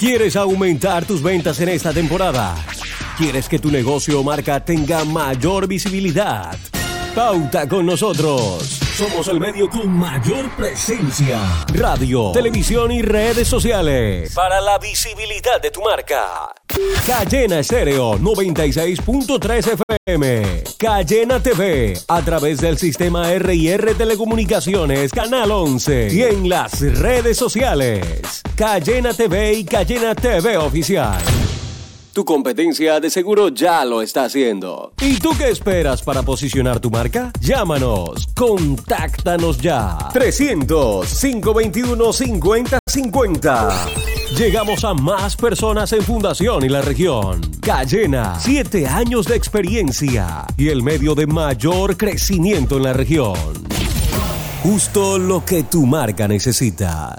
¿Quieres aumentar tus ventas en esta temporada? ¿Quieres que tu negocio o marca tenga mayor visibilidad? Pauta con nosotros. Somos el medio con mayor presencia. Radio, televisión y redes sociales. Para la visibilidad de tu marca. Cayena Estéreo 96.3 FM. Cayena TV. A través del sistema R&R Telecomunicaciones, Canal 11. Y en las redes sociales. Cayena TV y Cayena TV Oficial. Tu competencia de seguro ya lo está haciendo. ¿Y tú qué esperas para posicionar tu marca? Llámanos, contáctanos ya. 300-521-5050. Llegamos a más personas en Fundación y la región. Cayena, 7 años de experiencia y el medio de mayor crecimiento en la región. Justo lo que tu marca necesita.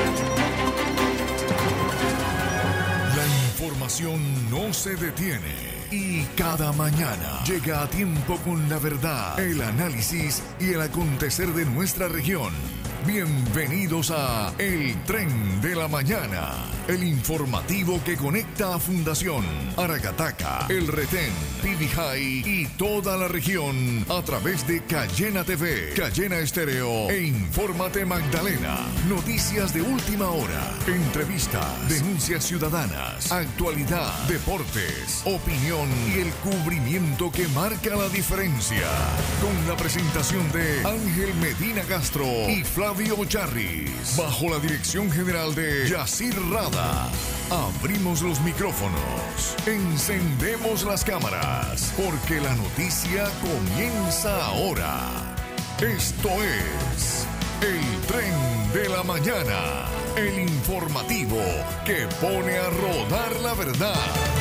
No se detiene y cada mañana llega a tiempo con la verdad, el análisis y el acontecer de nuestra región. Bienvenidos a El Tren de la Mañana, el informativo que conecta a Fundación, Aracataca, El Retén, Pibijay y toda la región a través de Cayena TV, Cayena Estéreo e Infórmate Magdalena. Noticias de última hora, entrevistas, denuncias ciudadanas, actualidad, deportes, opinión y el cubrimiento que marca la diferencia. Con la presentación de Ángel Medina Castro y Flavio Charris, bajo la dirección general de Yacir Rada. Abrimos los micrófonos, encendemos las cámaras, porque la noticia comienza ahora. Esto es El Tren de la Mañana, el informativo que pone a rodar la verdad.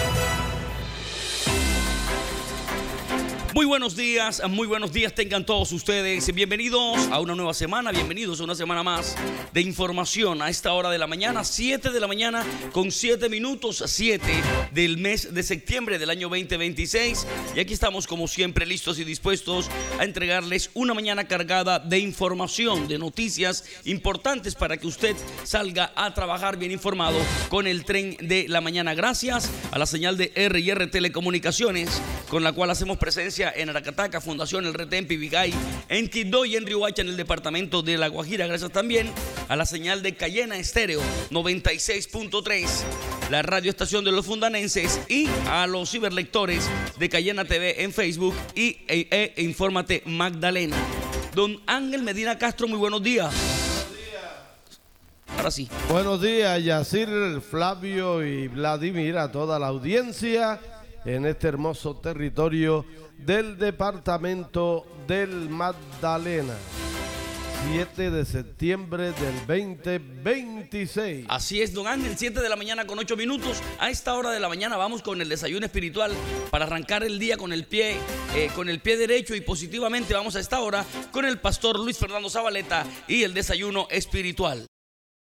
Muy buenos días tengan todos ustedes. Bienvenidos a una nueva semana, bienvenidos a una semana más de información a esta hora de la mañana, 7 de la mañana con 7 minutos, 7 del mes de septiembre del año 2026. Y aquí estamos como siempre listos y dispuestos a entregarles una mañana cargada de información, de noticias importantes para que usted salga a trabajar bien informado con el tren de la mañana. Gracias a la señal de R&R Telecomunicaciones, con la cual hacemos presencia en Aracataca, Fundación El Retén, Pibijay, en Quibdó y en Riohacha, en el departamento de La Guajira. Gracias también a la señal de Cayena Estéreo 96.3, la radioestación de los fundanenses, y a los ciberlectores de Cayena TV en Facebook y Infórmate Magdalena. Don Ángel Medina Castro, muy buenos días. Ahora sí. Buenos días, Yacir, Flavio y Vladimir, a toda la audiencia en este hermoso territorio del departamento del Magdalena. 7 de septiembre del 2026. Así es, don Ángel, 7 de la mañana con 8 minutos. A esta hora de la mañana vamos con el desayuno espiritual para arrancar el día con el pie derecho, y positivamente vamos a esta hora con el pastor Luis Fernando Zabaleta y el desayuno espiritual.